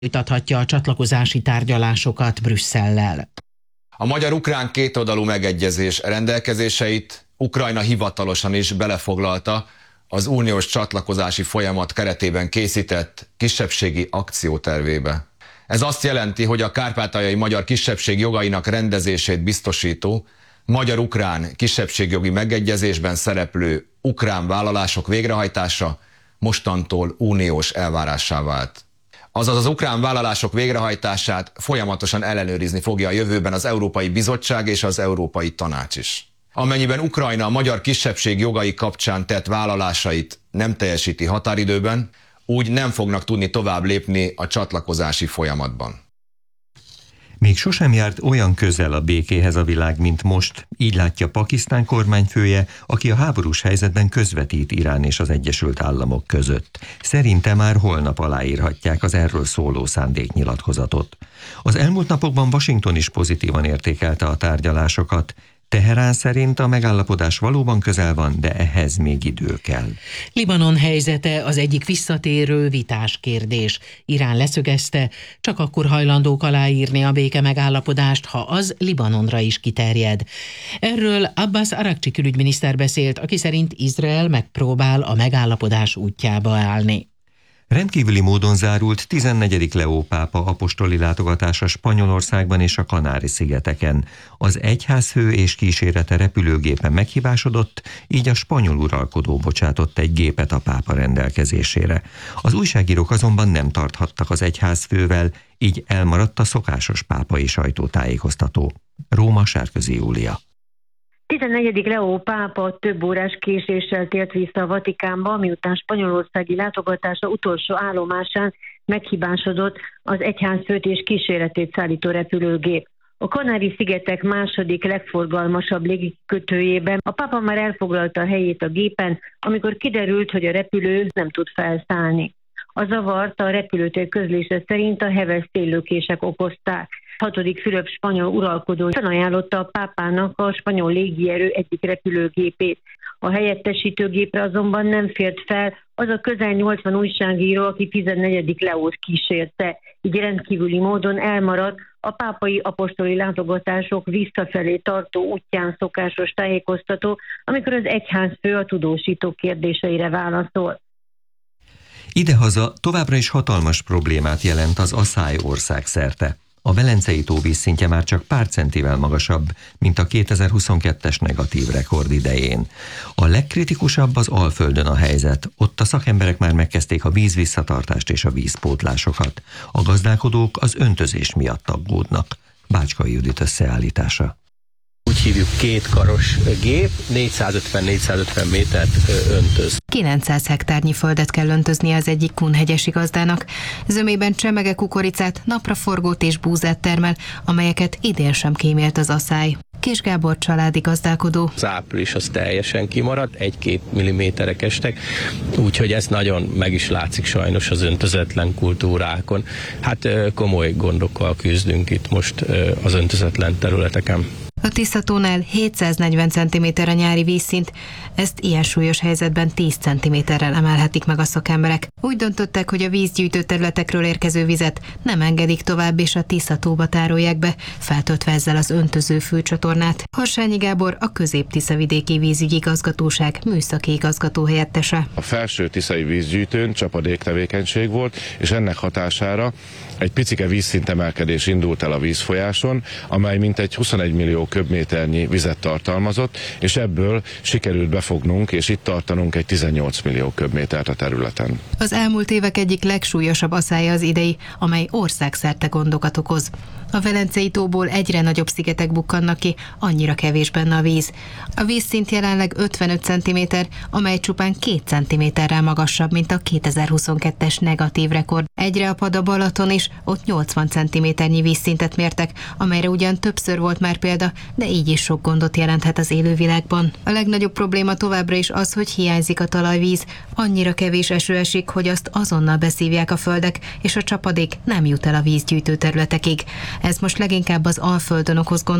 Folytathatja a csatlakozási tárgyalásokat Brüsszellel. A magyar-ukrán kétoldalú megegyezés rendelkezéseit Ukrajna hivatalosan is belefoglalta az uniós csatlakozási folyamat keretében készített kisebbségi akciótervébe. Ez azt jelenti, hogy a kárpátaljai magyar kisebbség jogainak rendezését biztosító magyar-ukrán kisebbségjogi megegyezésben szereplő ukrán vállalások végrehajtása mostantól uniós elvárássá vált. Azaz az ukrán vállalások végrehajtását folyamatosan ellenőrizni fogja a jövőben az Európai Bizottság és az Európai Tanács is. Amennyiben Ukrajna a magyar kisebbség jogai kapcsán tett vállalásait nem teljesíti határidőben, úgy nem fognak tudni tovább lépni a csatlakozási folyamatban. Még sosem járt olyan közel a békéhez a világ, mint most, így látja Pakisztán kormányfője, aki a háborús helyzetben közvetít Irán és az Egyesült Államok között. Szerinte már holnap aláírhatják az erről szóló szándéknyilatkozatot. Az elmúlt napokban Washington is pozitívan értékelte a tárgyalásokat. Teherán szerint a megállapodás valóban közel van, de ehhez még idő kell. Libanon helyzete az egyik visszatérő vitás kérdés. Irán leszögezte, csak akkor hajlandók aláírni a béke megállapodást, ha az Libanonra is kiterjed. Erről Abbas Araqchi külügyminiszter beszélt, aki szerint Izrael megpróbál a megállapodás útjába állni. Rendkívüli módon zárult 14. Leó pápa apostoli látogatása Spanyolországban és a Kanári-szigeteken. Az egyházfő és kísérete repülőgépen meghibásodott, így a spanyol uralkodó bocsátott egy gépet a pápa rendelkezésére. Az újságírók azonban nem tarthattak az egyházfővel, így elmaradt a szokásos pápai sajtótájékoztató. Róma, Sárközi Júlia. 14. Leó pápa több órás késéssel tért vissza a Vatikánba, miután spanyolországi látogatása utolsó állomásán meghibásodott az egyházfőt és kíséretét szállító repülőgép. A Kanári-szigetek második legforgalmasabb légikikötőjében a pápa már elfoglalta a helyét a gépen, amikor kiderült, hogy a repülő nem tud felszállni. A zavart a repülőtér közlése szerint a heves széllökések okozták. 6. Fülöp spanyol uralkodó felajánlotta a pápának a spanyol légierő egyik repülőgépét. A helyettesítőgépre azonban nem fért fel az a közel 80 újságíró, aki 14. Leót kísérte. Így rendkívüli módon elmaradt a pápai apostoli látogatások visszafelé tartó útján szokásos tájékoztató, amikor az egyházfő a tudósító kérdéseire válaszol. Idehaza továbbra is hatalmas problémát jelent az aszály országszerte. A Velencei tó vízszintje már csak pár centivel magasabb, mint a 2022-es negatív rekord idején. A legkritikusabb az Alföldön a helyzet. Ott a szakemberek már megkezdték a vízvisszatartást és a vízpótlásokat. A gazdálkodók az öntözés miatt aggódnak. Bácskai Judit összeállítása. Úgy hívjuk kétkaros gép, 450-450 métert öntöz. 900 hektárnyi földet kell öntözni az egyik kunhegyesi gazdának. Zömében csemege kukoricát, napraforgót és búzát termel, amelyeket idén sem kímélt az aszály. Kis Gábor családi gazdálkodó. Az április az teljesen kimaradt, 1-2 milliméterek estek, úgyhogy ez nagyon meg is látszik sajnos az öntözetlen kultúrákon. Hát komoly gondokkal küzdünk itt most az öntözetlen területeken. A Tiszatónál 740 cm a nyári vízszint, ezt ilyen súlyos helyzetben 10 cm-rel emelhetik meg a szakemberek. Úgy döntöttek, hogy a vízgyűjtő területekről érkező vizet nem engedik tovább, és a Tiszatóba tárolják be, feltöltve ezzel az öntöző főcsatornát. Harsányi Gábor, a Közép-Tiszavidéki Vízügyi Igazgatóság műszaki igazgató helyettese. A felső tiszai vízgyűjtőn csapadéktevékenység volt, és ennek hatására egy picike vízszintemelkedés indult el a vízfolyáson, amely mintegy 21 millió köbméternyi vizet tartalmazott, és ebből sikerült befognunk és itt tartanunk egy 18 millió köbmétert a területen. Az elmúlt évek egyik legsúlyosabb aszálya az idei, amely országszerte gondokat okoz. A Velencei tóból egyre nagyobb szigetek bukkannak ki, annyira kevés benne a víz. A vízszint jelenleg 55 cm, amely csupán 2 cm-rel magasabb, mint a 2022-es negatív rekord. Egyre apad a Balaton is, ott 80 cm-nyi vízszintet mértek, amelyre ugyan többször volt már példa, de így is sok gondot jelenthet az élővilágban. A legnagyobb probléma továbbra is az, hogy hiányzik a talajvíz. Annyira kevés eső esik, hogy azt azonnal beszívják a földek, és a csapadék nem jut el a vízgyűjtő területekig. Ez most leginkább az Alföldön okoz gondot.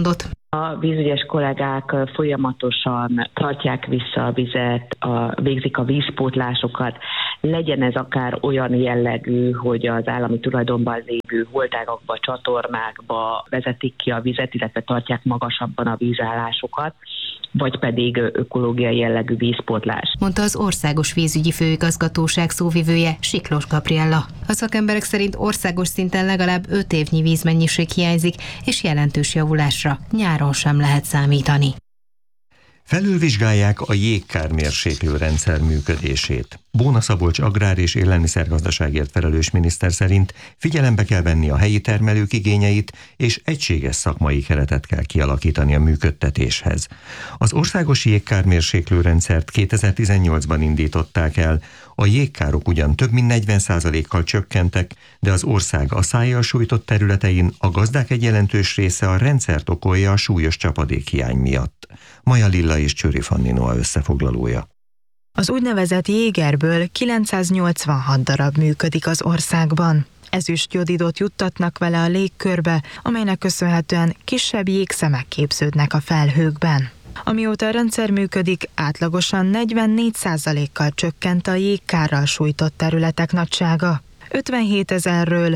A vízügyes kollégák folyamatosan tartják vissza a vizet, végzik a vízpótlásokat, legyen ez akár olyan jellegű, hogy az állami tulajdonban lévő holtágakba, csatornákba vezetik ki a vizet, illetve tartják magasabban a vízállásokat, vagy pedig ökológiai jellegű vízpótlás. Mondta az Országos Vízügyi Főigazgatóság szóvivője, Siklós Gabriella. A szakemberek szerint országos szinten legalább 5 évnyi vízmennyiség hiányzik, és jelentős javulásra nyáron sem lehet számítani. Felülvizsgálják a jégkármérséklő rendszer működését. Bóna Szabolcs agrár- és élelmiszergazdaságért felelős miniszter szerint figyelembe kell venni a helyi termelők igényeit, és egységes szakmai keretet kell kialakítani a működtetéshez. Az országos jégkármérséklő rendszert 2018-ban indították el, a jégkárok ugyan több mint 40%-kal csökkentek, de az ország aszályjal sújtott területein a gazdák egy jelentős része a rendszert okolja a súlyos csapadékhiány miatt. Maja Lilla és Csőri Fanni Noa összefoglalója. Az úgynevezett jégerből 986 darab működik az országban. Ezüstjodidot juttatnak vele a légkörbe, amelynek köszönhetően kisebb jégszemek képződnek a felhőkben. Amióta a rendszer működik, átlagosan 44%-kal csökkent a jégkárral sújtott területek nagysága. 57 000-ről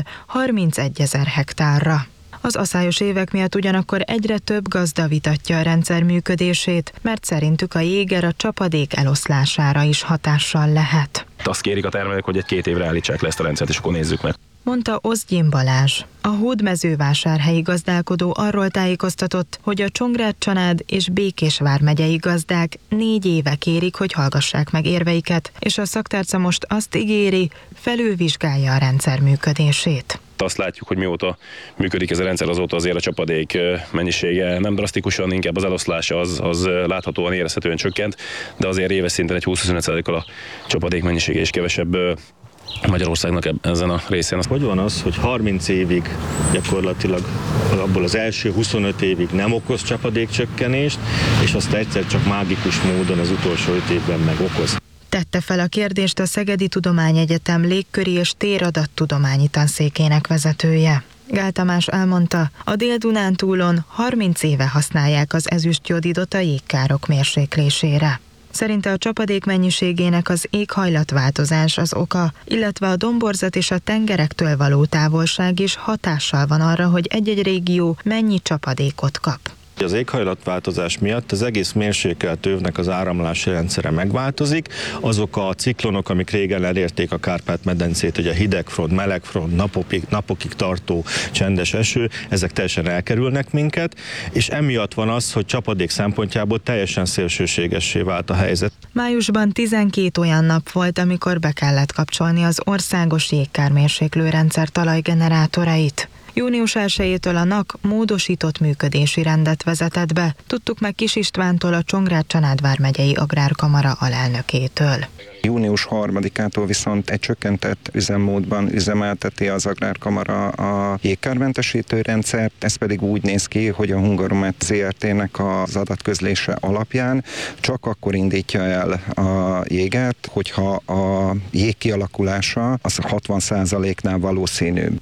31 000 hektárra. Az aszályos évek miatt ugyanakkor egyre több gazda vitatja a rendszer működését, mert szerintük a jéger a csapadék eloszlására is hatással lehet. Azt kérik a termelők, hogy 1-2 évre állítsák le ezt a rendszert, és akkor nézzük meg. Mondta Oszgyén Balázs. A hódmezővásárhelyi gazdálkodó arról tájékoztatott, hogy a Csongrád-Csanád és Békés vármegyei gazdák 4 éve kérik, hogy hallgassák meg érveiket, és a szaktárca most azt ígéri, felülvizsgálja a rendszer működését. Azt látjuk, hogy mióta működik ez a rendszer, azóta azért a csapadék mennyisége nem drasztikusan, inkább az eloszlása az láthatóan érezhetően csökkent, de azért éves szinten egy 20-25%-kal a csapadék mennyisége is kevesebb Magyarországnak ezen a részén. Hogy van az, hogy 30 évig gyakorlatilag abból az első 25 évig nem okoz csapadékcsökkenést, és azt egyszer csak mágikus módon az utolsó 5 évben meg okoz? Tette fel a kérdést a Szegedi Tudományegyetem légköri és téradatttudományi tanszékének vezetője. Gál Tamás elmondta, a Dél-Dunántúlon 30 éve használják az ezüstjodidot a jégkárok mérséklésére. Szerinte a csapadék mennyiségének az éghajlatváltozás az oka, illetve a domborzat és a tengerektől való távolság is hatással van arra, hogy egy-egy régió mennyi csapadékot kap. Az éghajlatváltozás miatt az egész mérsékelt övnek az áramlási rendszere megváltozik. Azok a ciklonok, amik régen elérték a Kárpát-medencét, ugye hidegfront, melegfront, napokig tartó csendes eső, ezek teljesen elkerülnek minket, és emiatt van az, hogy csapadék szempontjából teljesen szélsőségessé vált a helyzet. Májusban 12 olyan nap volt, amikor be kellett kapcsolni az országos jégkármérséklő rendszer talajgenerátorait. Június 1-től a NAK módosított működési rendet vezetett be, tudtuk meg Kis Istvántól, a Csongrád-Csanád vármegyei agrárkamara alelnökétől. Június 3-ától viszont egy csökkentett üzemmódban üzemelteti az Agrárkamara a jégkármentesítő rendszert, ez pedig úgy néz ki, hogy a Hungaromet ZRT-nek az adatközlése alapján csak akkor indítja el a jéget, hogyha a jég kialakulása az 60%-nál valószínűbb.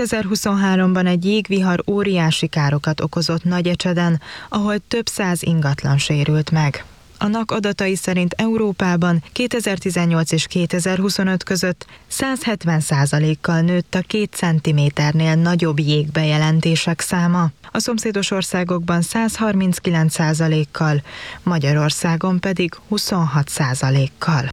2023-ban egy jégvihar óriási károkat okozott Nagyecseden, ahol több 100 ingatlan sérült meg. A NAK adatai szerint Európában 2018 és 2025 között 170%-kal nőtt a 2 centiméternél nagyobb jégbejelentések száma. A szomszédos országokban 139%-kal, Magyarországon pedig 26%-kal.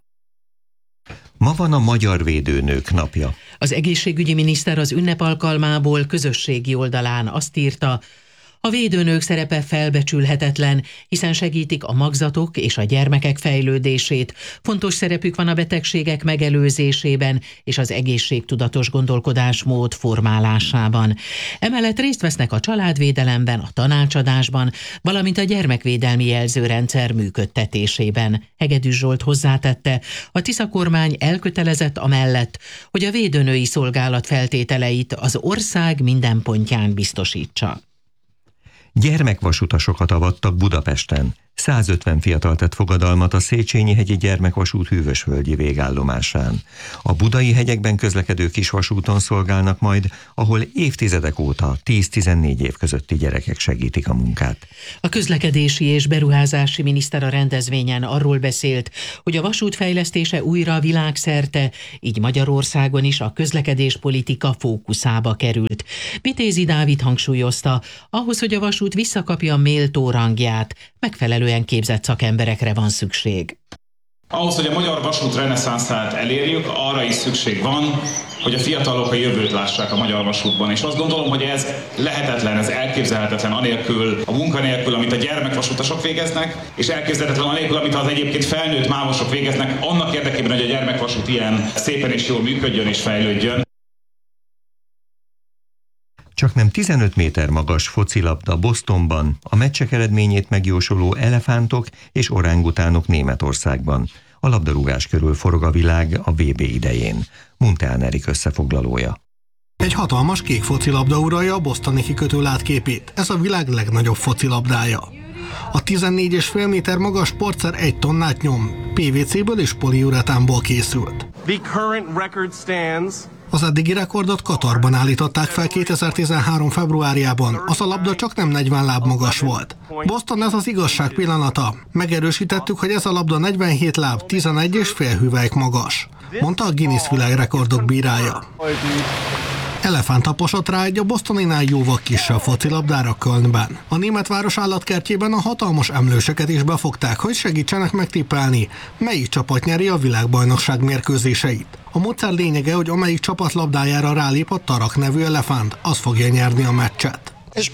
Ma van a Magyar Védőnők napja. Az egészségügyi miniszter az ünnep alkalmából közösségi oldalán azt írta, a védőnők szerepe felbecsülhetetlen, hiszen segítik a magzatok és a gyermekek fejlődését. Fontos szerepük van a betegségek megelőzésében és az egészségtudatos gondolkodásmód formálásában. Emellett részt vesznek a családvédelemben, a tanácsadásban, valamint a gyermekvédelmi jelzőrendszer működtetésében. Hegedűs Zsolt hozzátette, a Tisza kormány elkötelezett amellett, hogy a védőnői szolgálat feltételeit az ország minden pontján biztosítsa. Gyermekvasutasokat avattak Budapesten. 150 fiatal tett fogadalmat a Széchenyi-hegyi gyermekvasút hűvösvölgyi végállomásán. A budai hegyekben közlekedő kisvasúton szolgálnak majd, ahol évtizedek óta 10-14 év közötti gyerekek segítik a munkát. A közlekedési és beruházási miniszter a rendezvényen arról beszélt, hogy a vasút fejlesztése újra világszerte, így Magyarországon is a közlekedéspolitika fókuszába került. Vitézi Dávid hangsúlyozta, ahhoz, hogy a vasút visszakapja méltó rangját, megfelelően képzett szakemberekre van szükség. Ahhoz, hogy a magyar vasút reneszánszát elérjük, arra is szükség van, hogy a fiatalok a jövőt lássák a magyar vasútban. És azt gondolom, hogy ez lehetetlen, ez elképzelhetetlen anélkül, a munkanélkül, amit a gyermekvasutasok végeznek, és elképzelhetetlen anélkül, amit az egyébként felnőtt mávosok végeznek, annak érdekében, hogy a gyermekvasút ilyen szépen és jól működjön és fejlődjön. Csaknem 15 méter magas focilabda Bostonban, a meccsek eredményét megjósoló elefántok és orángutánok Németországban. A labdarúgás körül forog a világ a VB idején. Munteán Erik összefoglalója. Egy hatalmas kék focilabda uralja a bostoni kikötő látképét. Ez a világ legnagyobb focilabdája. A 14,5 méter magas sportszer 1 tonnát nyom. PVC-ből és poliuretánból készült. Az eddigi rekordot Katarban állították fel 2013. februárjában. Az a labda csak nem 40 láb magas volt. Boston, ez az igazság pillanata. Megerősítettük, hogy ez a labda 47 láb, 11,5 hüvelyk magas, mondta a Guinness világrekordok bírája. Elefánt taposott rá egy a bostoninál jóval kisebb focilabdára Kölnben. A német város állatkertjében a hatalmas emlőseket is befogták, hogy segítsenek megtippelni, melyik csapat nyeri a világbajnokság mérkőzéseit. A módszer lényege, hogy amelyik csapat labdájára rálép a Tarak nevű elefánt, az fogja nyerni a meccset.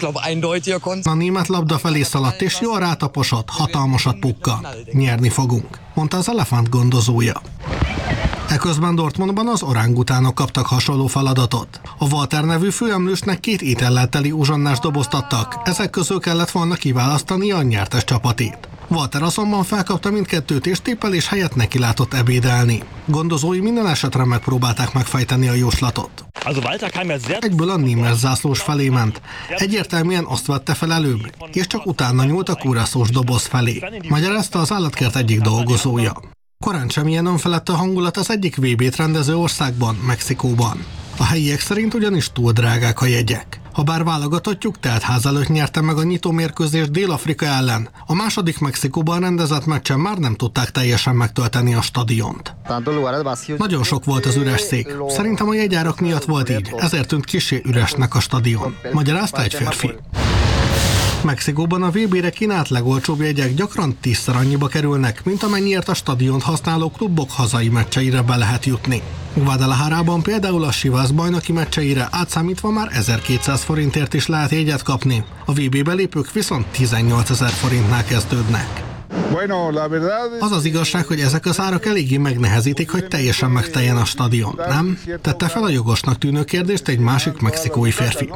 A német labda felé szaladt és jól rátaposott, hatalmasat pukkan. Nyerni fogunk, mondta az elefánt gondozója. Eközben Dortmundban az orángutánok kaptak hasonló feladatot. A Walter nevű főemlősnek 2 étellel teli uzsonnás dobozt adtak, ezek közül kellett volna kiválasztani a nyertes csapatét. Walter azonban felkapta mindkettőt és tippelés helyett nekilátott ebédelni. Gondozói minden esetre megpróbálták megfejteni a jóslatot. Egyből a német zászlós felé ment. Egyértelműen azt vette fel előbb, és csak utána nyúlt a kuraszós doboz felé. Magyarázta az állatkert egyik dolgozója. Korán sem ilyen önfelett a hangulat az egyik VB-t rendező országban, Mexikóban. A helyiek szerint ugyanis túl drágák a jegyek. Habár válogatottjuk teltház előtt nyerte meg a nyitómérkőzést Dél-Afrika ellen, a második Mexikóban rendezett meccsen már nem tudták teljesen megtölteni a stadiont. Nagyon sok volt az üres szék. Szerintem a jegyárak miatt volt így, ezért tűnt kissé üresnek a stadion, magyarázta egy férfi. Mexikóban a VB-re kínált legolcsóbb jegyek gyakran 10-szer annyiba kerülnek, mint amennyiért a stadiont használó klubok hazai meccseire be lehet jutni. Guadalajarában például a Chivas bajnoki meccseire átszámítva már 1200 forintért is lehet jegyet kapni. A VB belépők viszont 18 000 forintnál kezdődnek. Az az igazság, hogy ezek az árak eléggé megnehezítik, hogy teljesen megteljen a stadion, nem? Tette fel a jogosnak tűnő kérdést egy másik mexikói férfi.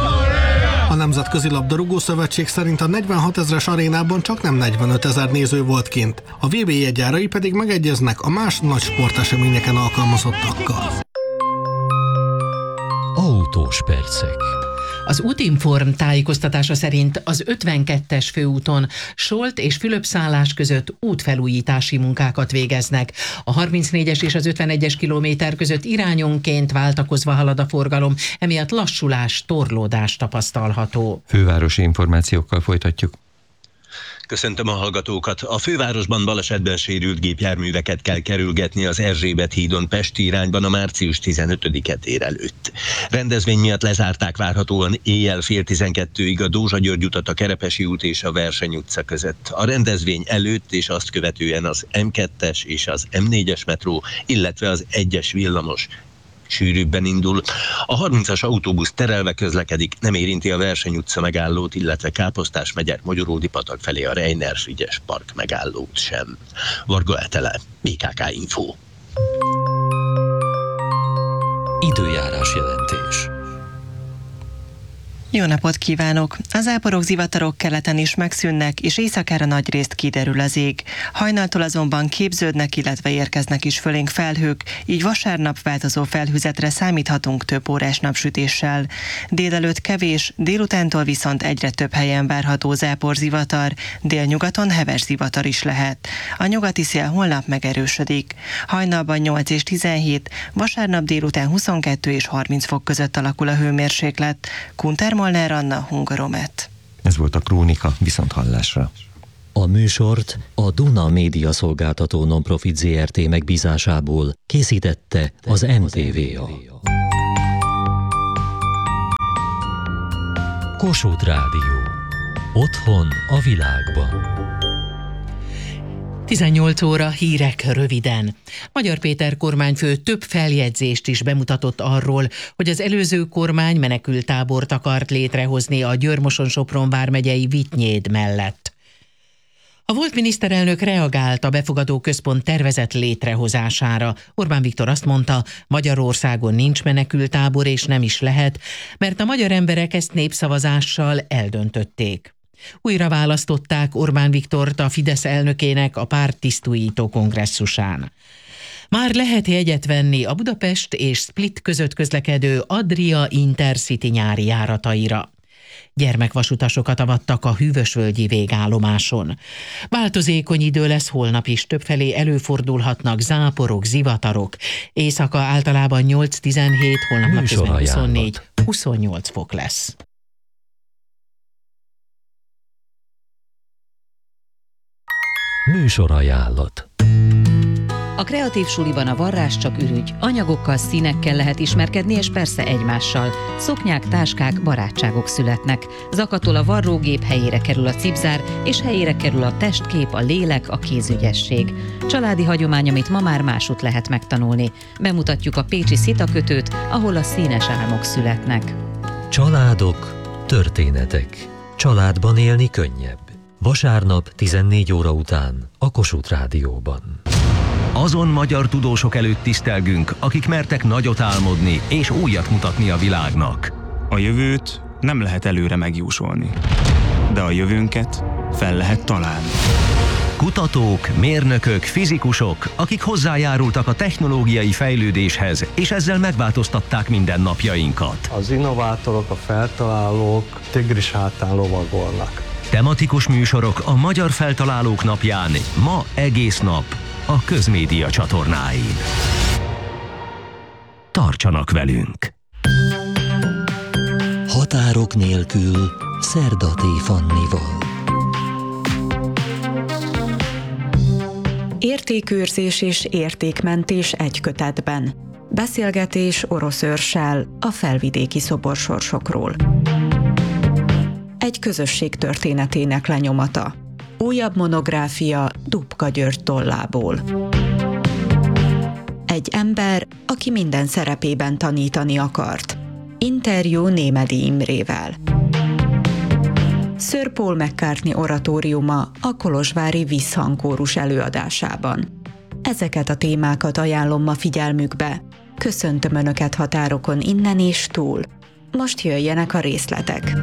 A Nemzetközi Labdarúgó Szövetség szerint a 46 000-es arénában csak nem 45 000 néző volt kint, a VB jegyárai pedig megegyeznek a más nagy sporteseményeken alkalmazottakkal. Autós percek. Az Útinform tájékoztatása szerint az 52-es főúton Solt és Fülöp-szállás között útfelújítási munkákat végeznek. A 34-es és az 51-es kilométer között irányonként váltakozva halad a forgalom, emiatt lassulás, torlódás tapasztalható. Fővárosi információkkal folytatjuk. Köszöntöm a hallgatókat! A fővárosban balesetben sérült gépjárműveket kell kerülgetni az Erzsébet hídon Pesti irányban a március 15-e tér előtt. Rendezvény miatt lezárták várhatóan éjjel fél 12-ig a Dózsa György utat a Kerepesi út és a Verseny utca között. A rendezvény előtt és azt követően az M2-es és az M4-es metró, illetve az 1-es villamos sűrűbben indul. A 30-as autóbusz terelve közlekedik, nem érinti a Verseny utca megállót, illetve Káposztás megyer Magyaródi patak felé a Reiner-Frigyes park megállót sem. Varga Etele, BKK Info. Időjárás jelentés. Jó napot kívánok! A záporok, zivatarok keleten is megszűnnek, és éjszakára nagyrészt kiderül az ég. Hajnaltól azonban képződnek, illetve érkeznek is fölénk felhők, így vasárnap változó felhőzetre számíthatunk több órás napsütéssel. Délelőtt kevés, délutántól viszont egyre több helyen várható záporzivatar, délnyugaton heves zivatar is lehet. A nyugati szél holnap megerősödik. Hajnalban 8 és 17, vasárnap délután 22 és 30 fok között alakul a hőmérséklet. Kunter Molnár Anna, Hungaromet. Ez volt a Krónika, viszonthallásra. A műsort a Duna Média Szolgáltató Nonprofit Zrt. Megbízásából készítette az NTVA. Kossuth Rádió. Otthon a világban. 18 óra hírek röviden. Magyar Péter kormányfő több feljegyzést is bemutatott arról, hogy az előző kormány menekülttábort akart létrehozni a Győr-Moson-Sopron vármegyei Vitynyéd mellett. A volt miniszterelnök reagált a befogadó központ tervezett létrehozására. Orbán Viktor azt mondta, Magyarországon nincs menekülttábor és nem is lehet, mert a magyar emberek ezt népszavazással eldöntötték. Újra választották Orbán Viktort a Fidesz elnökének a párt tisztújító kongresszusán. Már lehet jegyet venni a Budapest és Split között közlekedő Adria Intercity nyári járataira. Gyermekvasutasokat avattak a Hűvösvölgyi végállomáson. Változékony idő lesz holnap is, többfelé előfordulhatnak záporok, zivatarok. Éjszaka általában 8-17, holnap napközben 24-28 fok lesz. Műsorajánlat. A Kreatív Suliban a varrás csak ürügy. Anyagokkal, színekkel lehet ismerkedni, és persze egymással. Szoknyák, táskák, barátságok születnek. Zakatol a varrógép, helyére kerül a cipzár, és helyére kerül a testkép, a lélek, a kézügyesség. Családi hagyomány, amit ma már másút lehet megtanulni. Bemutatjuk a pécsi szitakötőt, ahol a színes álmok születnek. Családok, történetek. Családban élni könnyebb. Vasárnap 14 óra után a Kossuth Rádióban. Azon magyar tudósok előtt tisztelgünk, akik mertek nagyot álmodni és újat mutatni a világnak. A jövőt nem lehet előre megjósolni, de a jövőnket fel lehet találni. Kutatók, mérnökök, fizikusok, akik hozzájárultak a technológiai fejlődéshez, és ezzel megváltoztatták mindennapjainkat. Az innovátorok, a feltalálók tigris hátán lovagolnak. Tematikus műsorok a Magyar Feltalálók Napján, ma egész nap a Közmédia csatornáin. Tartsanak velünk! Határok nélkül Szerdaté Fannival. Értékőrzés és értékmentés egy kötetben. Beszélgetés Orosz Őrssel a felvidéki szoborsorsokról. Egy közösség történetének lenyomata. Újabb monográfia Dubka György tollából. Egy ember, aki minden szerepében tanítani akart. Interjú Némedy Imrével. Sir Paul McCartney oratóriuma a kolozsvári Visszhangkórus előadásában. Ezeket a témákat ajánlom ma figyelmükbe. Köszöntöm Önöket határokon innen és túl. Most jöjjenek a részletek.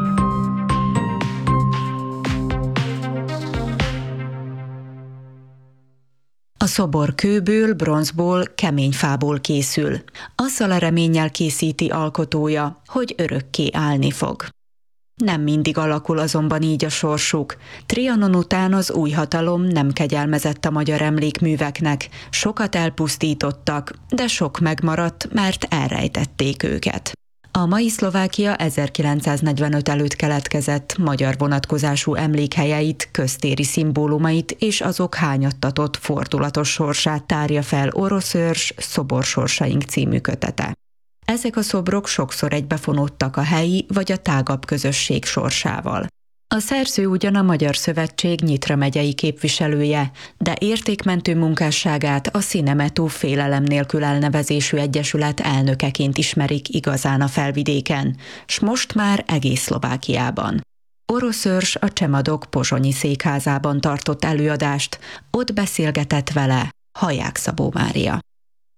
A szobor kőből, bronzból, kemény fából készül. Azzal a reménnyel készíti alkotója, hogy örökké állni fog. Nem mindig alakul azonban így a sorsuk. Trianon után az új hatalom nem kegyelmezett a magyar emlékműveknek, sokat elpusztítottak, de sok megmaradt, mert elrejtették őket. A mai Szlovákia 1945 előtt keletkezett magyar vonatkozású emlékhelyeit, köztéri szimbólumait és azok hányattatott fordulatos sorsát tárja fel Orosz Őrs Szoborsorsaink című kötete. Ezek a szobrok sokszor egybefonódtak a helyi vagy a tágabb közösség sorsával. A szerző ugyan a Magyar Szövetség Nyitra megyei képviselője, de értékmentő munkásságát a Cinemetú Félelem nélkül elnevezésű egyesület elnökeként ismerik igazán a felvidéken, s most már egész Szlovákiában. Orosz Őrs a Csemadok pozsonyi székházában tartott előadást, ott beszélgetett vele Haják Szabó Mária.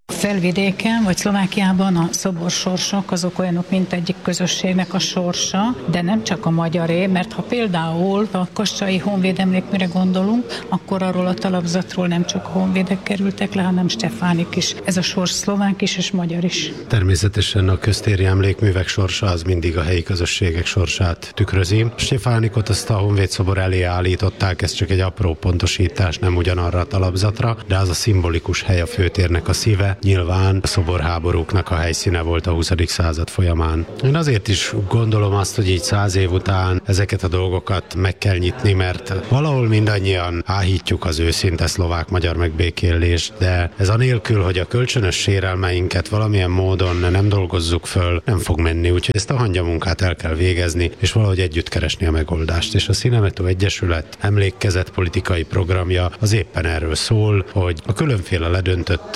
Felvidéken vagy Szlovákiában a szoborsorsok azok olyanok, mint egyik közösségnek a sorsa, de nem csak a magyaré, mert ha például a kassai honvéd emlékműre gondolunk, akkor arról a talapzatról nem csak honvédek kerültek le, hanem Stefánik is. Ez a sors szlovák is és magyar is. Természetesen a köztéri emlékművek sorsa az mindig a helyi közösségek sorsát tükrözi. Stefánikot azt a honvédszobor elé állították, ez csak egy apró pontosítás, nem ugyanarra a talapzatra, de az a szimbolikus hely a főtérnek a szíve. Nyilván a szoborháborúknak a helyszíne volt a 20. század folyamán. Én azért is gondolom azt, hogy így 100 év után ezeket a dolgokat meg kell nyitni, mert valahol mindannyian áhítjuk az őszinte szlovák-magyar megbékélést, de ez anélkül, hogy a kölcsönös sérelmeinket valamilyen módon nem dolgozzuk föl, nem fog menni, úgyhogy ezt a hangyamunkát el kell végezni, és valahogy együtt keresni a megoldást. És a Cinemetto Egyesület emlékkezet politikai programja az éppen erről szól, hogy a különféle ledöntött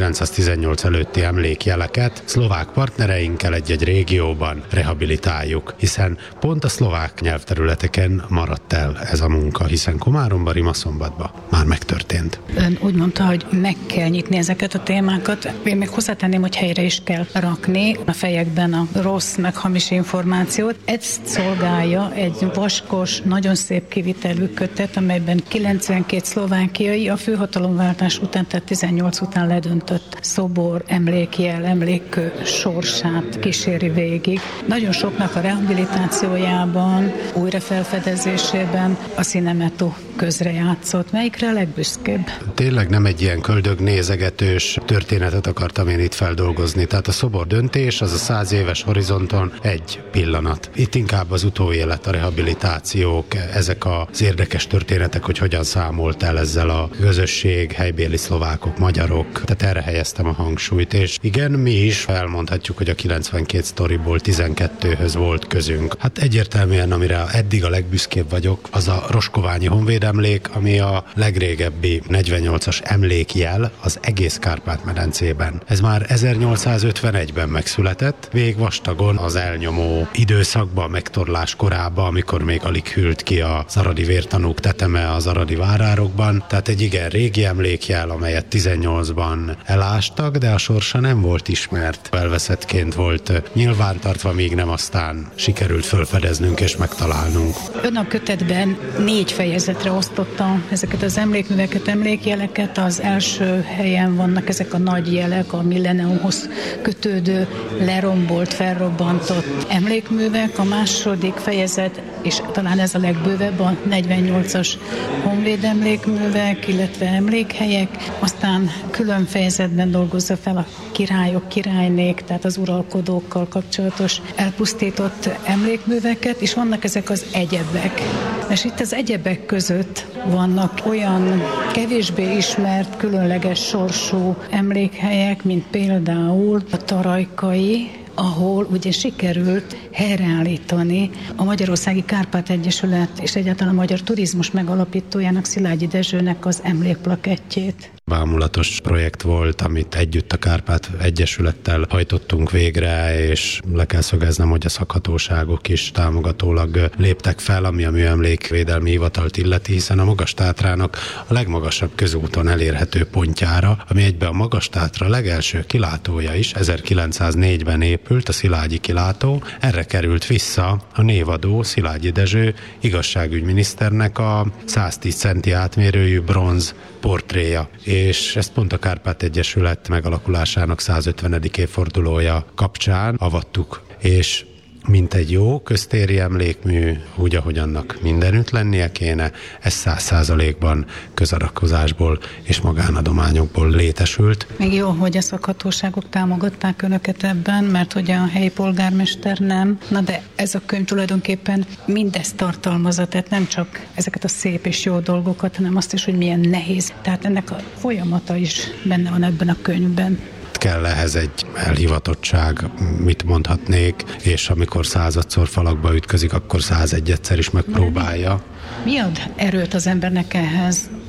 1918 előtti emlékjeleket szlovák partnereinkkel egy-egy régióban rehabilitáljuk, hiszen pont a szlovák nyelvterületeken maradt el ez a munka, hiszen Komáromba, Rimaszombatba már megtörtént. Ön úgy mondta, hogy meg kell nyitni ezeket a témákat. Én még hozzátenném, hogy helyre is kell rakni a fejekben a rossz, meg hamis információt. Ezt szolgálja egy vaskos, nagyon szép kivitelű kötet, amelyben 92 szlovákiai a főhatalomváltás után, tehát 18 után ledöntött szobor, emlékjel, emlékkő sorsát kíséri végig. Nagyon soknak a rehabilitációjában, újrafelfedezésében a Cinemetto közrejátszott. Melyikre a legbüszkébb? Tényleg nem egy ilyen köldögnézegetős történetet akartam én itt feldolgozni. Tehát a szobor döntés az a 100 éves horizonton egy pillanat. Itt inkább az utóélet, a rehabilitációk, ezek az érdekes történetek, hogy hogyan számolt el ezzel a közösség, helybéli szlovákok, magyarok. Tehát erre helyeztem a hangsúlyt, és igen, mi is elmondhatjuk, hogy a 92 sztoriból 12-höz volt közünk. Hát egyértelműen, amire eddig a legbüszkébb vagyok, az a roskoványi honvédemlék, ami a legrégebbi 48-as emlékjel az egész Kárpát-medencében. Ez már 1851-ben megszületett, végvastagon az elnyomó időszakban, megtorlás korában, amikor még alig hűlt ki az aradi vértanúk teteme az aradi várárokban. Tehát egy igen régi emlékjel, amelyet 18-ban elástak, de a sorsa nem volt ismert. Elveszettként volt nyilvántartva, míg nem aztán sikerült felfedeznünk és megtalálnunk. Ön a kötetben 4 fejezetre osztotta ezeket az emlékműveket, emlékjeleket. Az első helyen vannak ezek a nagy jelek, a milleniumhoz kötődő, lerombolt, felrobbantott emlékművek. A második fejezet, és talán ez a legbővebb, a 48-as honvéd emlékművek, illetve emlékhelyek. Aztán külön fejezetben dolgozza fel a királyok, királynék, tehát az uralkodókkal kapcsolatos elpusztított emlékműveket, és vannak ezek az egyebek. És itt az egyebek között vannak olyan kevésbé ismert, különleges sorsú emlékhelyek, mint például a tarajkai, ahol ugye sikerült helyreállítani a Magyarországi Kárpát Egyesület és egyáltalán a magyar turizmus megalapítójának, Szilágyi Dezsőnek az emlékplakettjét. Bámulatos projekt volt, amit együtt a Kárpát Egyesülettel hajtottunk végre, és le kell szögeznem, hogy a szakhatóságok is támogatólag léptek fel, ami a Műemlékvédelmi Hivatalt illeti, hiszen a Magas-Tátrának a legmagasabb közúton elérhető pontjára, ami egyben a Magas-Tátra legelső kilátója is, 1904-ben épült, a Szilágyi kilátó, erre került vissza a névadó Szilágyi Dezső igazságügyminiszternek a 110 centi átmérőjű bronz portréja, és ezt pont a Kárpát Egyesület megalakulásának 150. évfordulója kapcsán avattuk, és mint egy jó köztéri emlékmű, úgy, ahogy annak mindenütt lennie kéne, ez 100%-ban közadakozásból és magánadományokból létesült. Még jó, hogy a szakhatóságok támogatták önöket ebben, mert hogy a helyi polgármester nem. Na de ez a könyv tulajdonképpen mindezt tartalmazza, tehát nem csak ezeket a szép és jó dolgokat, hanem azt is, hogy milyen nehéz. Tehát ennek a folyamata is benne van ebben a könyvben. Kell ehhez egy elhivatottság, mit mondhatnék, és amikor 100-szor falakba ütközik, akkor 101-szer is megpróbálja. Mi ad erőt az embernek ehhez?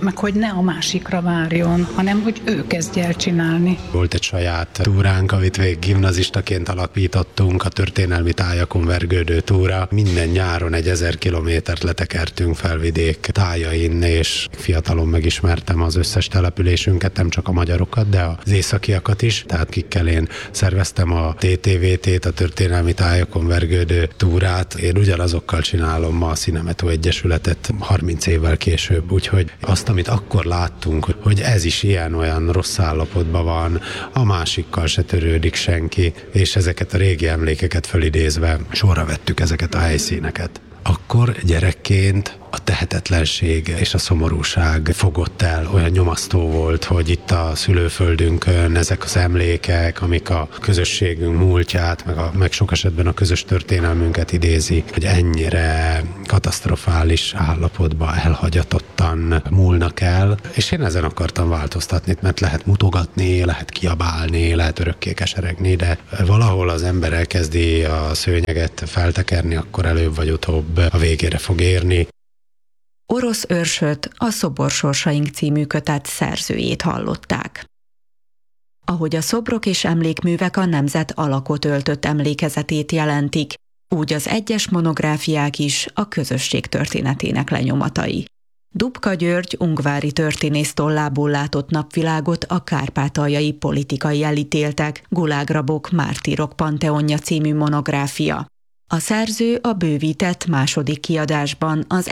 meg hogy ne a másikra várjon, hanem hogy ő kezdje el csinálni. Volt egy saját túránk, amit végig gimnazistaként alapítottunk, a történelmi tájakon vergődő túra. Minden nyáron egy 1000 kilométert letekertünk felvidék tájain, és fiatalon megismertem az összes településünket, nem csak a magyarokat, de az északiakat is, tehát kikkel én szerveztem a TTVT-t, a történelmi tájakon vergődő túrát. Én ugyanazokkal csinálom ma a Cinemetó Egyesületet 30 évvel később, úgyhogy azt, amit akkor láttunk, hogy ez is ilyen-olyan rossz állapotban van, a másikkal se törődik senki, és ezeket a régi emlékeket felidézve sorra vettük ezeket a helyszíneket. Akkor gyerekként a tehetetlenség és a szomorúság fogott el, olyan nyomasztó volt, hogy itt a szülőföldünkön ezek az emlékek, amik a közösségünk múltját, meg sok esetben a közös történelmünket idézi, hogy ennyire katasztrofális állapotban, elhagyatottan múlnak el, és én ezen akartam változtatni, mert lehet mutogatni, lehet kiabálni, lehet örökké keseregni, de valahol az ember elkezdi a szőnyeget feltekerni, akkor előbb vagy utóbb a végére fog érni. Orosz Őrsöt, a Szoborsorsaink című kötet szerzőjét hallották. Ahogy a szobrok és emlékművek a nemzet alakot öltött emlékezetét jelentik, úgy az egyes monográfiák is a közösség történetének lenyomatai. Dubka György ungvári történész tollából látott napvilágot a kárpátaljai politikai elítéltek, gulágrabok, mártírok panteonja című monográfia. A szerző a bővített második kiadásban az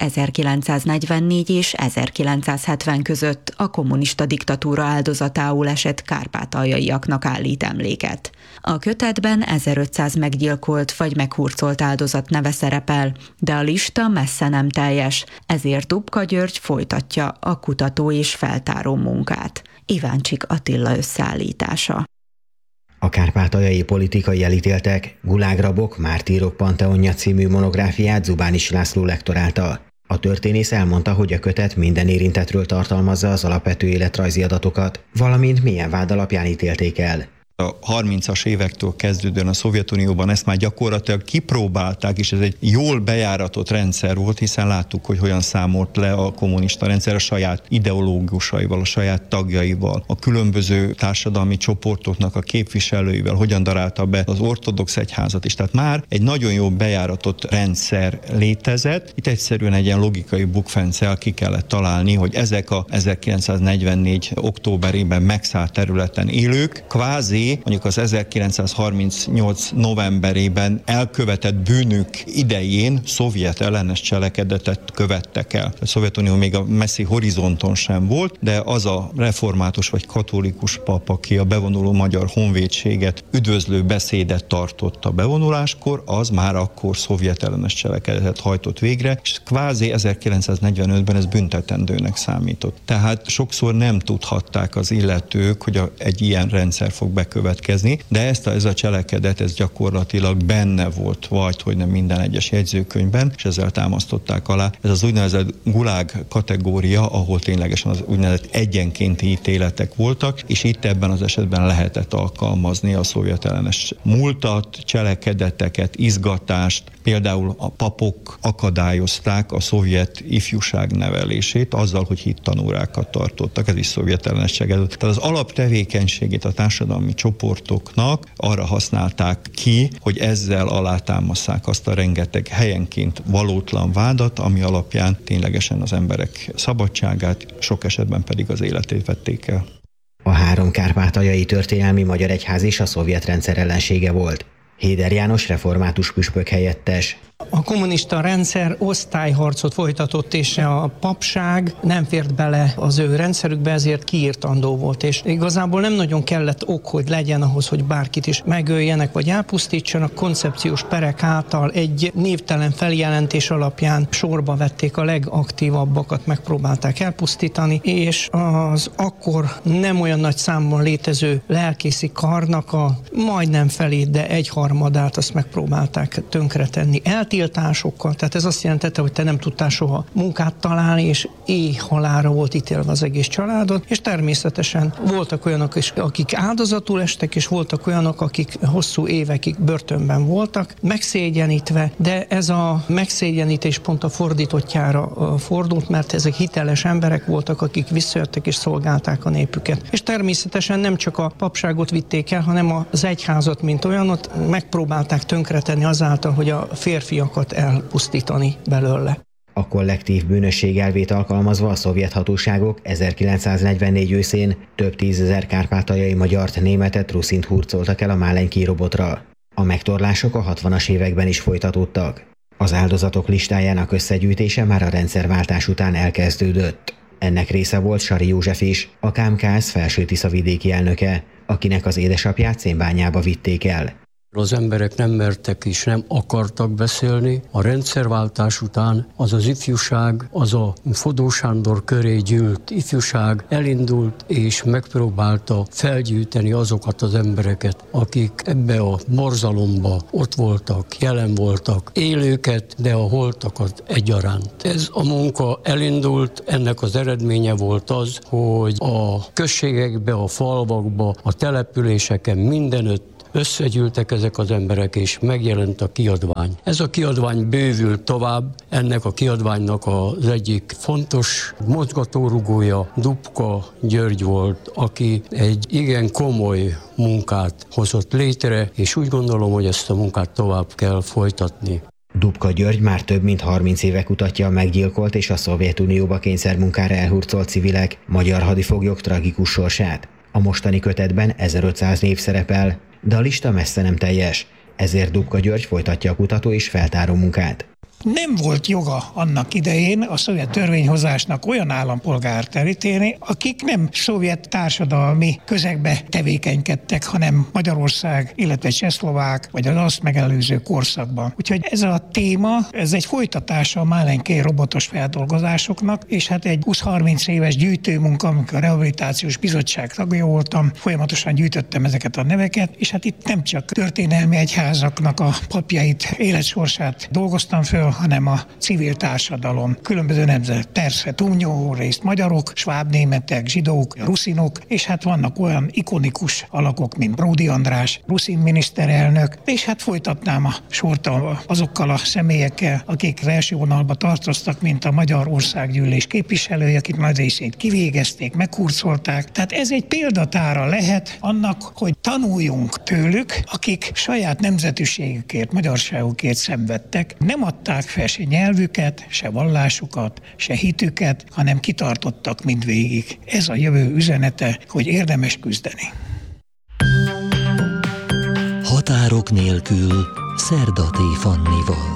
1944 és 1970 között a kommunista diktatúra áldozatául esett kárpátaljaiaknak állít emléket. A kötetben 1500 meggyilkolt vagy meghurcolt áldozat neve szerepel, de a lista messze nem teljes, ezért Dubka György folytatja a kutató és feltáró munkát. Iváncsik Attila összeállítása. A kárpátaljai politikai elítéltek, gulágrabok, mártírok panteonja című monográfiát Zubánis László lektorálta. A történész elmondta, hogy a kötet minden érintettről tartalmazza az alapvető életrajzi adatokat, valamint milyen vád alapján ítélték el. A 30-as évektől kezdődően a Szovjetunióban ezt már gyakorlatilag kipróbálták, és ez egy jól bejáratott rendszer volt, hiszen láttuk, hogy hogyan számolt le a kommunista rendszer a saját ideológusaival, a saját tagjaival, a különböző társadalmi csoportoknak a képviselőivel, hogyan darálta be az ortodox egyházat is. Tehát már egy nagyon jól bejáratott rendszer létezett. Itt egyszerűen egy ilyen logikai bukfencel ki kellett találni, hogy ezek a 1944. októberében megszállt területen élők kvázi mondjuk az 1938. novemberében elkövetett bűnük idején szovjet ellenes cselekedetet követtek el. A Szovjetunió még a messzi horizonton sem volt, de az a református vagy katolikus pap, aki a bevonuló magyar honvédséget üdvözlő beszédet tartott a bevonuláskor, az már akkor szovjet ellenes cselekedetet hajtott végre, és kvázi 1945-ben ez büntetendőnek számított. Tehát sokszor nem tudhatták az illetők, hogy egy ilyen rendszer fog bekövetkezni, de ez a cselekedet, ez gyakorlatilag benne volt, vagy hogy nem minden egyes jegyzőkönyvben, és ezzel támasztották alá. Ez az úgynevezett gulág kategória, ahol ténylegesen az úgynevezett egyenkénti ítéletek voltak, és itt ebben az esetben lehetett alkalmazni a szovjet ellenes múltat, cselekedeteket, izgatást. Például a papok akadályozták a szovjet ifjúság nevelését azzal, hogy hittanórákat tartottak. Ez is szovjet ellenes cselekedet. Tehát az alaptevékenységét a társadalmi csoportoknak arra használták ki, hogy ezzel alátámasszák azt a rengeteg helyenként valótlan vádat, ami alapján ténylegesen az emberek szabadságát, sok esetben pedig az életét vették el. A három kárpátaljai történelmi magyar egyház is a szovjet rendszer ellensége volt. Héder János református püspök helyettes. A kommunista rendszer osztályharcot folytatott, és a papság nem fért bele az ő rendszerükbe, ezért kiírtandó volt, és igazából nem nagyon kellett ok, hogy legyen ahhoz, hogy bárkit is megöljenek vagy elpusztítsanak. Koncepciós perek által egy névtelen feljelentés alapján sorba vették a legaktívabbakat, megpróbálták elpusztítani, és az akkor nem olyan nagy számban létező lelkészi karnak a majdnem felét, de egyharmadát azt megpróbálták tönkretenni. Eltiltani tiltásokkal. Tehát ez azt jelentette, hogy te nem tudtál soha munkát találni, és éhhalálra volt ítélve az egész családod, és természetesen voltak olyanok is, akik áldozatul estek, és voltak olyanok, akik hosszú évekig börtönben voltak, megszégyenítve, de ez a megszégyenítés pont a fordítottjára fordult, mert ezek hiteles emberek voltak, akik visszajöttek és szolgálták a népüket. És természetesen nem csak a papságot vitték el, hanem az egyházat, mint olyanot megpróbálták tönkretenni azáltal, hogy a férfiakat elpusztítani belőle. A kollektív bűnösség elvét alkalmazva a szovjet hatóságok 1944 őszén több tízezer kárpátaljai magyart, németet, ruszint hurcoltak el a Málenki robotra. A megtorlások a 60-as években is folytatódtak. Az áldozatok listájának összegyűjtése már a rendszerváltás után elkezdődött. Ennek része volt Sari József is, a KMKS Felső-Tiszavidéki elnöke, akinek az édesapját Szénbányába vitték el. Az emberek nem mertek és nem akartak beszélni. A rendszerváltás után az ifjúság, az a Fodó Sándor köré gyűlt ifjúság elindult és megpróbálta felgyűjteni azokat az embereket, akik ebbe a borzalomba ott voltak, jelen voltak, élőket, de a holtakat egyaránt. Ez a munka elindult, ennek az eredménye volt az, hogy a községekbe, a falvakba, a településeken mindenütt összegyűltek ezek az emberek, és megjelent a kiadvány. Ez a kiadvány bővült tovább, ennek a kiadványnak az egyik fontos mozgatórugója Dubka György volt, aki egy igen komoly munkát hozott létre, és úgy gondolom, hogy ezt a munkát tovább kell folytatni. Dubka György már több mint 30 éve kutatja a meggyilkolt és a Szovjetunióba kényszermunkára elhurcolt civilek, magyar hadifoglyok tragikus sorsát. A mostani kötetben 1500 név szerepel, de a lista messze nem teljes, ezért Dubka György folytatja a kutató és feltáró munkát. Nem volt joga annak idején a szovjet törvényhozásnak olyan állampolgárt elítélni, akik nem szovjet társadalmi közegbe tevékenykedtek, hanem Magyarország, illetve Csehszlovák, vagy az azt megelőző korszakban. Úgyhogy ez a téma, ez egy folytatása a Málenki robotos feldolgozásoknak, és hát egy 20-30 éves gyűjtőmunka, amikor a Rehabilitációs Bizottság tagja voltam, folyamatosan gyűjtöttem ezeket a neveket, és hát itt nem csak történelmi egyházaknak a papjait, életsorsát dolgoztam föl, hanem a civil társadalom, különböző nemzet, persze túlnyomó részt magyarok, svábnémetek, zsidók, ruszinok, és hát vannak olyan ikonikus alakok, mint Bródy András, ruszin miniszterelnök, és hát folytatnám a sort azokkal a személyekkel, akik az első vonalba tartoztak, mint a Magyar Országgyűlés képviselője, akik nagy részét kivégezték, meghurcolták. Tehát ez egy példatára lehet annak, hogy tanuljunk tőlük, akik saját nemzetiségükért, magyarságukért szenvedtek, nem adták fel se nyelvüket, se vallásukat, se hitüket, hanem kitartottak mindvégig. Ez a jövő üzenete, hogy érdemes küzdeni. Határok nélkül Szerdaté Fannival.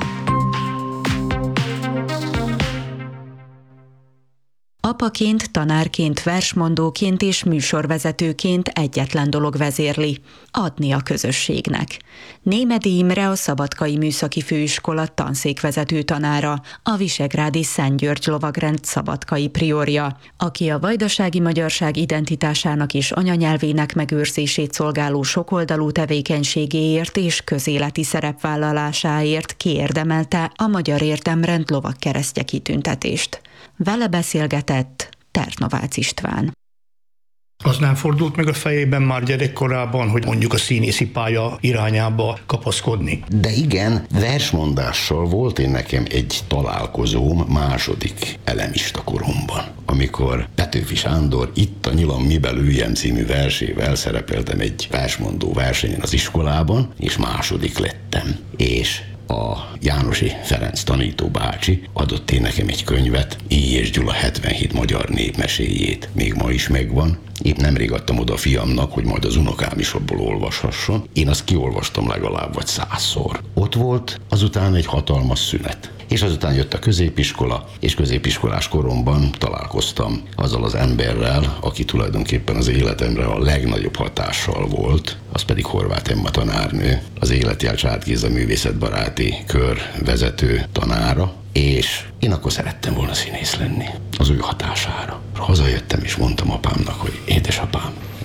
Apaként, tanárként, versmondóként és műsorvezetőként egyetlen dolog vezérli: adni a közösségnek. Némedy Imre a Szabadkai Műszaki Főiskola tanszékvezető tanára, a visegrádi Szent György lovagrend szabadkai priorja, aki a vajdasági magyarság identitásának és anyanyelvének megőrzését szolgáló sokoldalú tevékenységéért és közéleti szerepvállalásáért kiérdemelte a Magyar Érdemrend lovagkeresztje kitüntetést. Vele beszélgetett Ternovácz István. Az nem fordult meg a fejében már gyerekkorában, hogy mondjuk a színészi pálya irányába kapaszkodni? De igen, versmondással volt én nekem egy találkozóm második elemista koromban, amikor Petőfi Sándor Itt a nyilam mibe lőjem című versével szerepeltem egy versmondó versenyen az iskolában, és második lettem. És a Jánosi Ferenc tanító bácsi adott én nekem egy könyvet, I. és Gyula 77 magyar népmeséjét. Még ma is megvan. Épp nemrég adtam oda a fiamnak, hogy majd az unokám is abból olvashasson. Én azt kiolvastam legalább vagy 100-szor. Ott volt azután egy hatalmas szünet. És azután jött a középiskola, és középiskolás koromban találkoztam azzal az emberrel, aki tulajdonképpen az életemre a legnagyobb hatással volt, az pedig Horváth Emma tanárnő, az Életjel Csád Géza művészetbaráti kör vezető tanára, és én akkor szerettem volna színész lenni, az ő hatására. Hazajöttem és mondtam apámnak, hogy édesapám,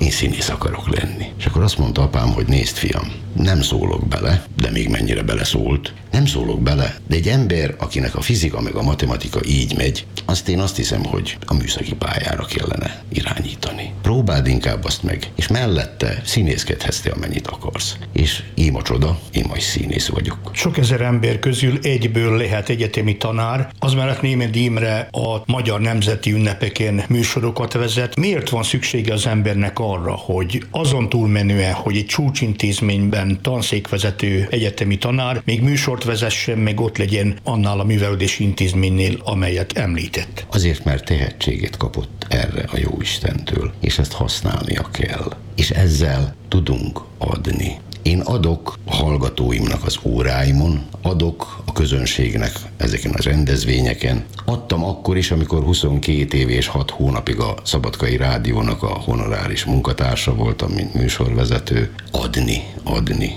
én színész akarok lenni. És akkor azt mondta apám, hogy nézd fiam, nem szólok bele, de még mennyire beleszólt, nem szólok bele, de egy ember, akinek a fizika meg a matematika így megy, én azt hiszem, hogy a műszaki pályára kellene irányítani. Próbáld inkább azt meg, és mellette színészkedhetsz te, amennyit akarsz. És ím a csoda, én majd színész vagyok. Sok ezer ember közül egyből lehet egyetemi tanár, az mellett Németh Imre a magyar nemzeti ünnepeken műsorokat vezet. Miért van szüksége az embernek arra, hogy azon túlmenően, hogy egy csúcsintézményben tanszékvezető egyetemi tanár még műsort vezessen, meg ott legyen annál a művelődési intézménynél, amelyet említett? Azért, mert tehetséget kapott erre a Jóistentől, és ezt használnia kell. És ezzel tudunk adni. Én adok a hallgatóimnak az óráimon, adok a közönségnek ezeken a rendezvényeken. Adtam akkor is, amikor 22 év és 6 hónapig a Szabadkai Rádiónak a honoráris munkatársa voltam, mint műsorvezető. Adni.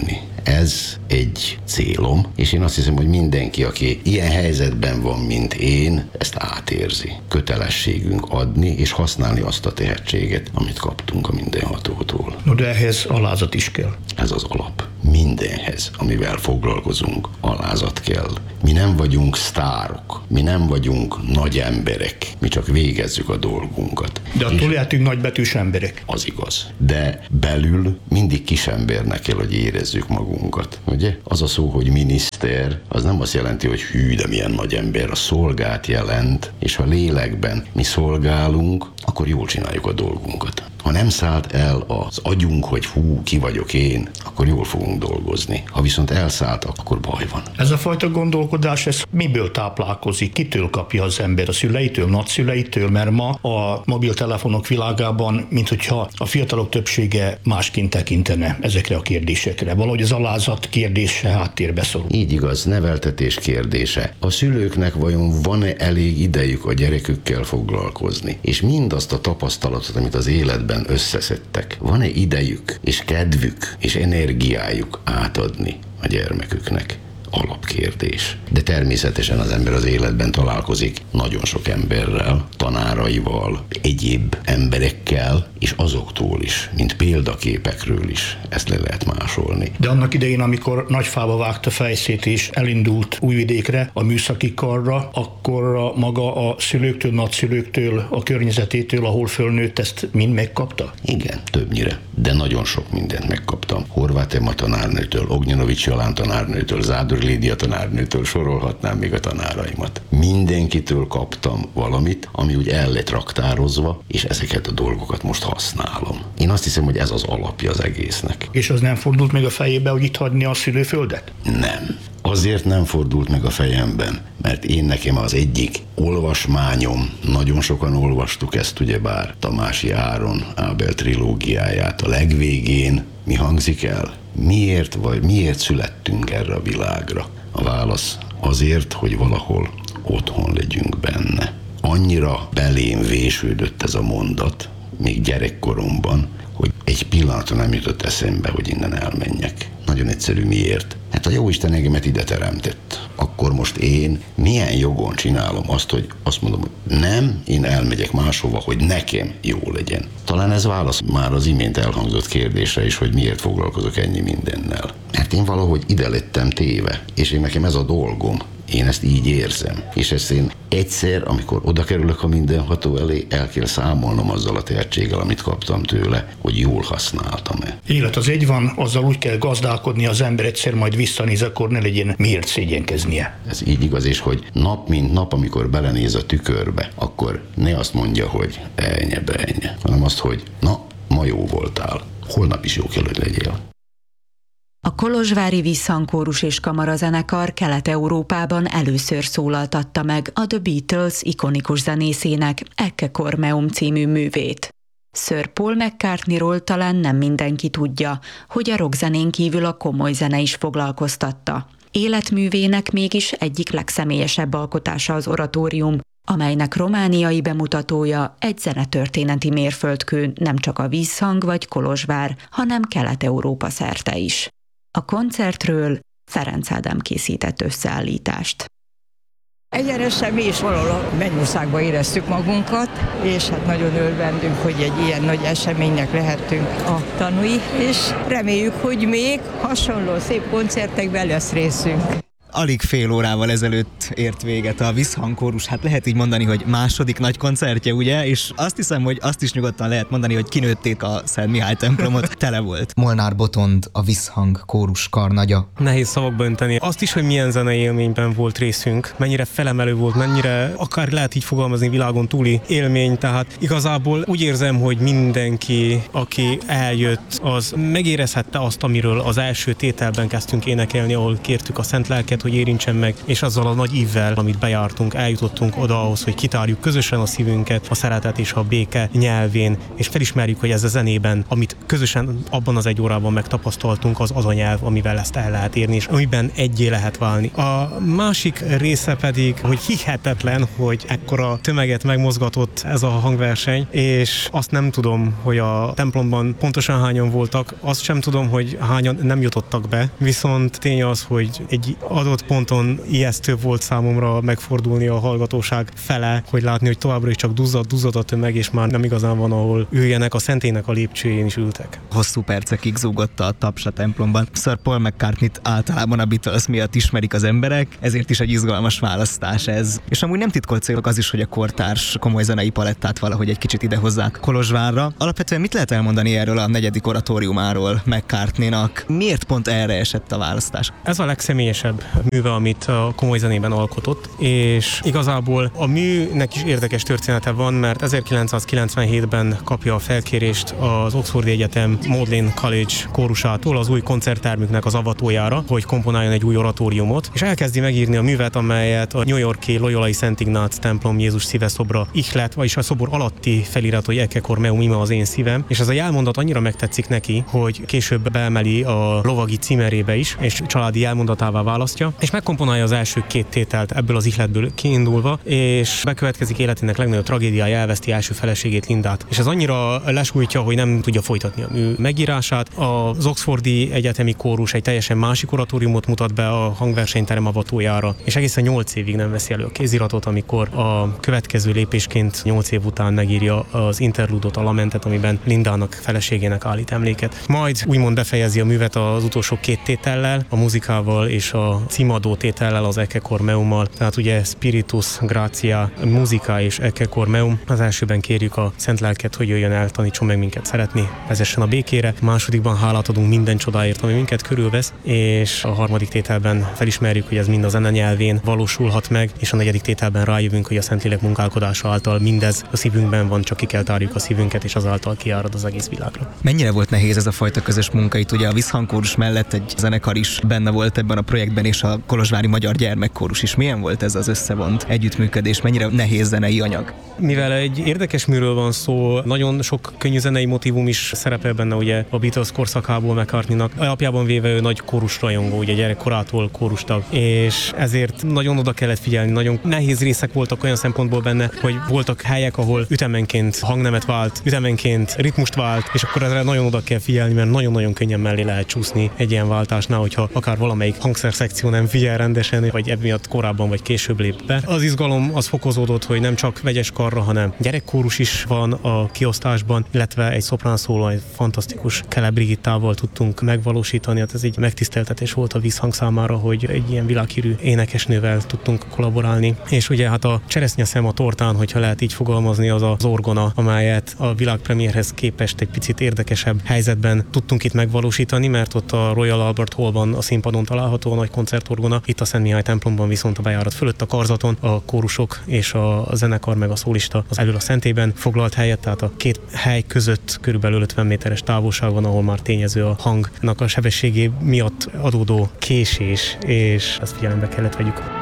Ez egy célom, és én azt hiszem, hogy mindenki, aki ilyen helyzetben van, mint én, ezt átérzi. Kötelességünk adni és használni azt a tehetséget, amit kaptunk a mindenhatótól. No, de ehhez alázat is kell. Ez az alap. Mindenhez, amivel foglalkozunk, alázat kell. Mi nem vagyunk sztárok, mi nem vagyunk nagy emberek, mi csak végezzük a dolgunkat. De attól lehetünk nagybetűs emberek. Az igaz. De belül mindig kisembernek kell, hogy érezzük magunkat. Ugye? Az a szó, hogy miniszter, az nem azt jelenti, hogy hű, de milyen nagy ember, a szolgát jelent, és ha lélekben mi szolgálunk, akkor jól csináljuk a dolgunkat. Ha nem szállt el az agyunk, hogy hú, ki vagyok én, akkor jól fogunk dolgozni. Ha viszont elszállt, akkor baj van. Ez a fajta gondolkodás, ez miből táplálkozik? Kitől kapja az ember? A szüleitől, nagyszüleitől? Mert ma a mobiltelefonok világában, minthogyha a fiatalok többsége másként tekintene ezekre a kérdésekre. Valahogy az alázat kérdése háttérbe szorul. Így igaz, neveltetés kérdése. A szülőknek vajon van-e elég idejük a gyerekükkel foglalkozni? És mindazt a tapasztalatot, amit az életben összeszedtek, van-e idejük és kedvük és energiájuk átadni a gyermeküknek? Alapkérdés. De természetesen az ember az életben találkozik nagyon sok emberrel, tanáraival, egyéb emberekkel, és azoktól is, mint példaképekről is ezt le lehet másolni. De annak idején, amikor Nagyfába vágta fejszét és elindult Újvidékre, a műszaki karra, akkor maga a szülőktől, nagyszülőktől, a környezetétől, ahol fölnőtt, ezt mind megkapta? Igen, többnyire. De nagyon sok mindent megkaptam. Horváth Emma tanárnőtől, Ognjanovics Jolán tanárnőtől, Zádur Lídia tanárnőtől, sorolhatnám még a tanáraimat. Mindenkitől kaptam valamit, ami úgy el lett raktározva, és ezeket a dolgokat most használom. Én azt hiszem, hogy ez az alapja az egésznek. És az nem fordult meg a fejébe, hogy itt hagyni a szülőföldet? Nem. Azért nem fordult meg a fejemben, mert nekem az egyik olvasmányom, nagyon sokan olvastuk ezt ugyebár, Tamási Áron Ábel trilógiáját, a legvégén mi hangzik el? Miért születtünk erre a világra? A válasz azért, hogy valahol otthon legyünk benne. Annyira belém vésődött ez a mondat, még gyerekkoromban, hogy egy pillanatra nem jutott eszembe, hogy innen elmenjek. Nagyon egyszerű, miért? Hát a Jóisten engemet ide teremtett. Akkor most én milyen jogon csinálom azt, hogy azt mondom, hogy nem, én elmegyek máshova, hogy nekem jó legyen. Talán ez válasz már az imént elhangzott kérdésre is, hogy miért foglalkozok ennyi mindennel. Mert én valahogy ide lettem téve, és nekem ez a dolgom. Én ezt így érzem. És ezt én egyszer, amikor oda kerülök a mindenható elé, el kell számolnom azzal a tehetséggel, amit kaptam tőle, hogy jól használtam-e. Élet az egy van, azzal úgy kell gazdálkodni, az ember egyszer majd visszanéz, akkor ne legyen miért szégyenkeznie. Ez így igaz, és hogy nap mint nap, amikor belenéz a tükörbe, akkor ne azt mondja, hogy ennye, hanem azt, hogy na, ma jó voltál, holnap is jó kell, hogy legyél. A kolozsvári visszhangkórus és kamarazenekar Kelet-Európában először szólaltatta meg a The Beatles ikonikus zenészének Ecce Cormeum című művét. Sir Paul McCartneyról talán nem mindenki tudja, hogy a rockzenén kívül a komoly zene is foglalkoztatta. Életművének mégis egyik legszemélyesebb alkotása az oratórium, amelynek romániai bemutatója egy zenetörténeti mérföldkő nem csak a Vízhang vagy Kolozsvár, hanem Kelet-Európa szerte is. A koncertről Ferenc Ádám készített összeállítást. Egyenesen mi is valahol a mennyországban éreztük magunkat, és hát nagyon örvendünk, hogy egy ilyen nagy eseménynek lehetünk a tanúi, és reméljük, hogy még hasonló szép koncertekben lesz részünk. Alig fél órával ezelőtt ért véget a Visszhangkórus, hát lehet így mondani, hogy második nagy koncertje, ugye? És azt hiszem, hogy azt is nyugodtan lehet mondani, hogy kinőtték a Szent Mihály templomot, tele volt. Molnár Botond, a Visszhangkórus karnagya. Nehéz szavakba önteni. Azt is, hogy milyen zenei élményben volt részünk, mennyire felemelő volt, mennyire akár lehet így fogalmazni világon túli élmény, tehát igazából úgy érzem, hogy mindenki, aki eljött, az megérezhette azt, amiről az első tételben kezdtünk énekelni, ahol kértük a Szent Lelket, hogy érintsen meg, és azzal a nagy ívvel, amit bejártunk, eljutottunk oda ahhoz, hogy kitárjuk közösen a szívünket a szeretet és a béke nyelvén, és felismerjük, hogy ez a zenében, amit közösen abban az egy órában megtapasztaltunk, az a nyelv, amivel ezt el lehet érni, és amiben egyé lehet válni. A másik része pedig, hogy hihetetlen, hogy ekkora tömeget megmozgatott ez a hangverseny, és azt nem tudom, hogy a templomban pontosan hányan voltak, azt sem tudom, hogy hányan nem jutottak be, viszont tény az, hogy egy adott ponton ijesztő volt számomra megfordulni a hallgatóság fele, hogy látni, hogy továbbra is csak duzzad a tömeg, és már nem igazán van, ahol üljenek, a szentélynek a lépcsőjén is ültek. Hosszú percekig zúgott a taps a templomban. Sir Paul McCartney-t általában a Beatles miatt ismerik az emberek, ezért is egy izgalmas választás ez. És amúgy nem titkolt célok az is, hogy a kortárs komoly zenei palettát valahogy egy kicsit idehozzák Kolozsvárra. Alapvetően mit lehet elmondani erről a 4. oratóriumáról McCartney-nak? Miért pont erre esett a választás? Ez a legszemélyesebb műve, amit a komoly zenében alkotott, és igazából a műnek is érdekes története van, mert 1997-ben kapja a felkérést az Oxfordi Egyetem Magdalen College kórusától az új koncerttermüknek az avatójára, hogy komponáljon egy új oratóriumot, és elkezdi megírni a művet, amelyet a New York-i Loyolai Szent Ignác templom Jézus szíve szobra ihlet, vagyis a szobor alatti felirat, hogy Ecce cor meum, ime az én szívem, és ez a jelmondat annyira megtetszik neki, hogy később beemeli a lovagi címerébe is, és családi jelmondatává választja, és megkomponálja az első 2 tételt ebből az ihletből kiindulva, és bekövetkezik életének legnagyobb tragédiája, elveszti első feleségét, Lindát. És ez annyira lesújtja, hogy nem tudja folytatni a mű megírását. Az Oxfordi Egyetemi Kórus egy teljesen másik oratóriumot mutat be a hangversenyterem avatójára, és egészen 8 évig nem veszi elő a kéziratot, amikor a következő lépésként 8 év után megírja az interludot, a lamentet, amiben Lindának feleségének állít emléket. Majd úgymond befejezi a művet az utolsó 2 tétellel, a muzikával és a címadó tétellel, az Ecce cor meummal, tehát ugye Spiritus, Gratia, Musica és Ecce cor meum. Az elsőben kérjük a Szent Lelket, hogy jöjjön el, tanítson meg minket szeretni, vezessen a békére. A másodikban hálát adunk minden csodáért, ami minket körülvesz, és a harmadik tételben felismerjük, hogy ez mind a zene nyelvén valósulhat meg, és a 4. tételben rájövünk, hogy a Szentlélek munkálkodása által mindez a szívünkben van, csak ki kell tárjuk a szívünket, és azáltal kiárad az egész világra. Mennyire volt nehéz ez a fajta közös munka? Itt ugye a Visszhangkórus mellett egy zenekar is benne volt ebben a projektben, és a Kolozsvári Magyar Gyermekkórus is. Milyen volt ez az összevont együttműködés? Mennyire nehéz zenei anyag? Mivel egy érdekes műről van szó, nagyon sok könnyű zenei motívum is szerepel benne, ugye a Beatles korszakából McCartneynak. Alapjában véve ő nagy kórusrajongó, ugye gyerekkorától kórustag, és ezért nagyon oda kellett figyelni. Nagyon nehéz részek voltak olyan szempontból benne, hogy voltak helyek, ahol ütemenként hangnemet vált, ütemenként ritmust vált, és akkor erre nagyon oda kell figyelni, mert nagyon-nagyon könnyen mellé lehet csúszni egy ilyen váltásnál, hogyha akár valamelyik hangszerszekció nem figyel rendesen, vagy emiatt korábban vagy később lép be. Az izgalom az fokozódott, hogy nem csak vegyes karra, hanem gyerekkórus is van a kiosztásban, illetve egy szopránszóló, egy fantasztikus Kele Brigittával tudtunk megvalósítani. Hát ez egy megtiszteltetés volt a Visszhang számára, hogy egy ilyen világhírű énekesnővel tudtunk kollaborálni. És ugye hát a cseresznyeszem a tortán, hogyha lehet így fogalmazni, az az orgona, amelyet a világpremierhez képest egy picit érdekesebb helyzetben tudtunk itt megvalósítani, mert ott a Royal Albert Hallban a színpadon található a nagy koncertorgona, itt a Szent Mihály templomban viszont a bejárat fölött a karzaton a kórusok és a zenekar meg a szólista az elől a szentében foglalt helyet, tehát a 2 hely között körülbelül 50 méteres távolság van, ahol már tényező a hangnak a sebességé miatt adódó késés, és ezt figyelembe kellett vegyük.